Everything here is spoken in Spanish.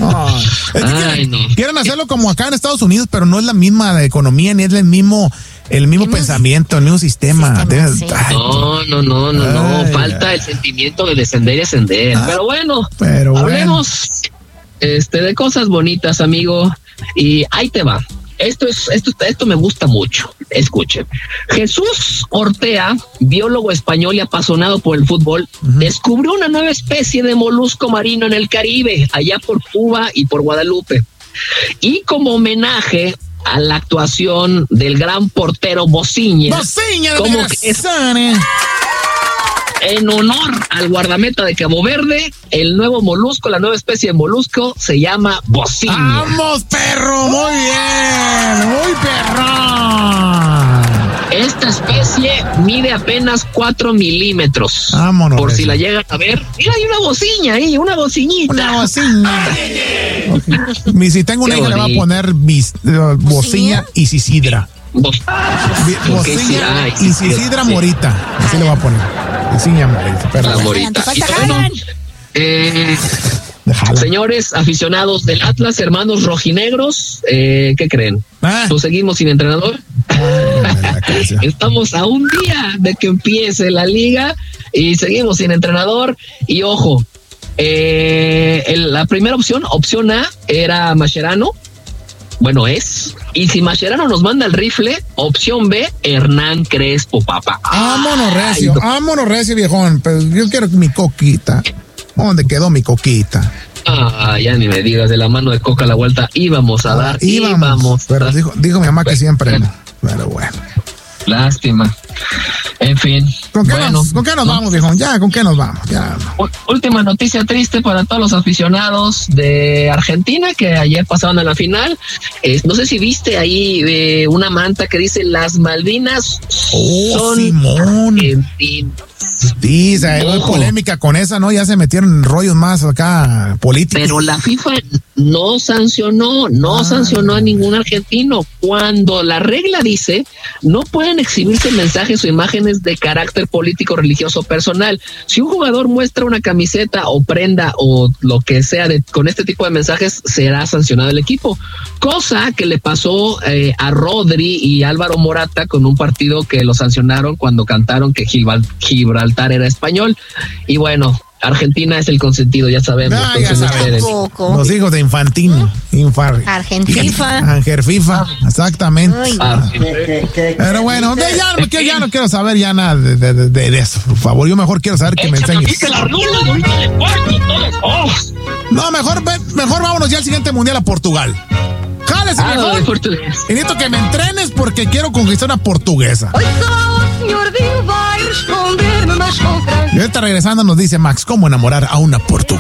Quieren hacerlo como acá en Estados Unidos, pero no es la misma economía, ni es el mismo pensamiento, el mismo sistema. No. Falta el sentimiento de descender y ascender. Pero bueno, hablemos de cosas bonitas, amigo. Y ahí te va. Esto me gusta mucho. Escuchen. Jesús Ortea, biólogo español y apasionado por el fútbol, descubrió una nueva especie de molusco marino en el Caribe, allá por Cuba y por Guadalupe. Y como homenaje a la actuación del gran portero Bociña, como que es, en honor al guardameta de Cabo Verde, el nuevo molusco, la nueva especie de molusco se llama Bociña. ¡Vamos, perro! ¡Muy bien! ¡Muy perro! Esta especie mide apenas 4 milímetros. Vámonos. Por si la llegan a ver. Mira, hay una bociña ahí, una bociñita. Una bociña. Si tengo una hija, le va a poner bociña y Isidra. Bociña y Isidra Morita. Así le va a poner. Bociña Morita. La Morita. Señores aficionados del Atlas, hermanos rojinegros, ¿qué creen? ¿Pues seguimos sin entrenador? Estamos a un día de que empiece la liga y seguimos sin entrenador. Y ojo, la primera opción A era Mascherano. Bueno, y si Mascherano nos manda el rifle, opción B, Hernán Crespo, papá. Vámonos recio, viejón. Pero yo quiero mi coquita. ¿Dónde quedó mi coquita? Ya ni me digas, de la mano de Coca la vuelta íbamos a dar. Íbamos. Pero dijo mi mamá que siempre no. Pero bueno. Lástima. En fin. ¿Con qué nos vamos, viejón? ¿Con qué nos vamos? Ya. Última noticia triste para todos los aficionados de Argentina que ayer pasaron a la final. No sé si viste ahí una manta que dice las Malvinas son Simón. Sí, hay polémica con esa, ¿no? Ya se metieron en rollos más acá políticos. Pero la FIFA no sancionó a ningún argentino. Cuando la regla dice, no pueden exhibirse mensajes o imágenes de carácter político, religioso, personal. Si un jugador muestra una camiseta o prenda o lo que sea con este tipo de mensajes, será sancionado el equipo. Cosa que le pasó a Rodri y Álvaro Morata con un partido que lo sancionaron cuando cantaron que Gibraltar era español. Y bueno, Argentina es el consentido, ya sabemos. Los hijos de Infantino. Argenfifa, exactamente. Pero bueno, ya no quiero saber ya nada de eso, por favor. Yo mejor quiero saber que me enseñes. No, mejor vámonos ya al siguiente mundial a Portugal. Jálese, mejor. Y necesito que me entrenes porque quiero conquistar una portuguesa. Y ahorita regresando nos dice Max, ¿cómo enamorar a una portuguesa?